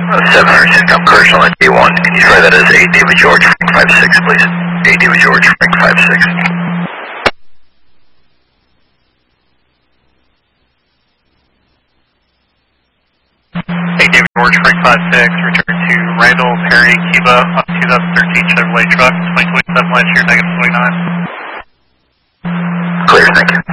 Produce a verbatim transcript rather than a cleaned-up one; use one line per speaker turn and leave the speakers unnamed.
seven hundred sixty commercial at D one. Can you try that as eight David George, Frank five six, please? eight David George, Frank five six.
eight David George, Frank five six, return to Randall Perry, Cuba, on twenty thirteen Chevrolet truck, twenty twenty-seven last year, negative twenty-nine.
Clear, thank you.